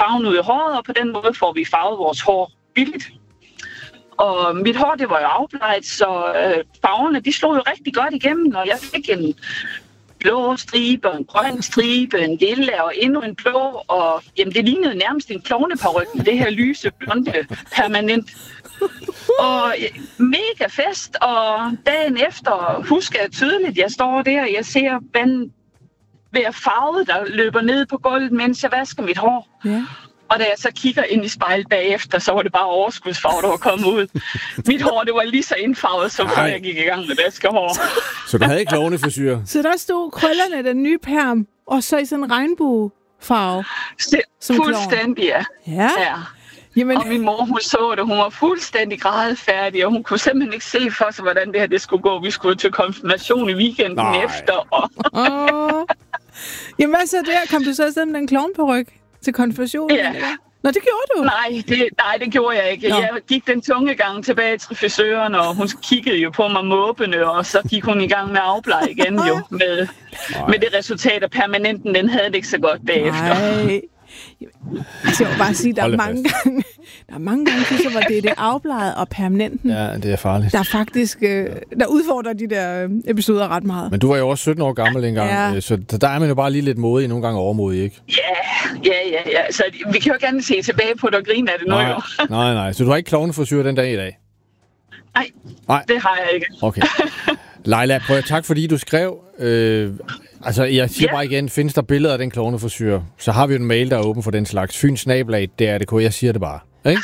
farven ud i håret, og på den måde får vi farvet vores hår billigt. Og mit hår, det var jo afbleget, så farverne, de slog jo rigtig godt igennem, og jeg fik en blå stribe, en grøn stribe, en lille og endnu en blå, og jamen, det lignede nærmest en klovneparyk med det her lyse, blonde, permanent. Og mega fest, og dagen efter husker jeg tydeligt, jeg står der, og jeg ser vandet være farvet, der løber ned på gulvet, mens jeg vasker mit hår. Ja. Og da jeg så kigger ind i spejlet bagefter, så var det bare overskudsfarve, der var kommet ud. Mit hår, det var lige så indfarvet, som før jeg gik i gang med vaskehår. Så du havde ikke klovnefrisyre? Så der stod krøllerne, den nye perm, og så i sådan en regnbuefarve? Fuldstændig, ja. Ja. Jamen. Og min mor, hun så det. Hun var fuldstændig grædefærdig, og hun kunne simpelthen ikke se for sig, hvordan det her det skulle gå. Vi skulle til konfirmation i weekenden efter. Og Jamen hvad så der? Kom du så afsted med den klovneparyk til konfirmationen? Ja. Nå, det gjorde du? Nej, det gjorde jeg ikke. Nå. Jeg gik den tunge gang tilbage til frisøren, og hun kiggede jo på mig måbende, og så gik hun i gang med at afbleje igen jo, med det resultat, at permanenten, den havde det ikke så godt bagefter. Nej. Altså, jeg vil bare sige, der er mange gange, så var det afbleget og permanenten. Ja, det er farligt. Der faktisk, der udfordrer de der episoder ret meget. Men du var jo også 17 år gammel engang, så der er man jo bare lige lidt modig, nogle gange overmodig, ikke? Ja. Så vi kan jo gerne se tilbage på det og grine af det nu jo. Nej. Så du har ikke klovnefrisyre den dag i dag? Nej, det har jeg ikke. Okay. Leila, tak fordi du skrev. Altså, jeg siger bare igen, findes der billeder af den klovnefrisyre, så har vi jo en mail, der er åben for den slags. Fynsnabelag.dr.dk, jeg siger det bare. Ikke?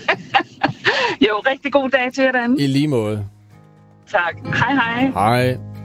Jo, rigtig god dag til jer, Dan. I lige måde. Tak. Hej. Hej.